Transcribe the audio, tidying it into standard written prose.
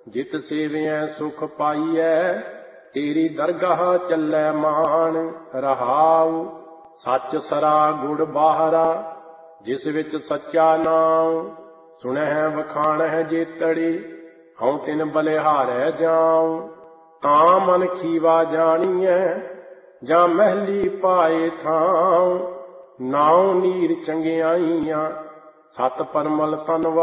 जित सेवियँ सुख पाइयै, तेरी दरगाह चलै मान। रहाउ सच सरा गुड़ बाहरा, जिस विच सच्चा नाम। सुनह वखाणह जेतड़ी, हऊँ तिन बलिहारै जाऊँ। तां मन खीवा जाणीਐ, ਜਾਂ ਮਹਿਲੀ ਪਾਏ ਥਾਂ। ਨਾਉ ਨੀਰ ਚੰਗਿਆਈਆਂ, ਸਤ ਪਰਮਲ ਤਨ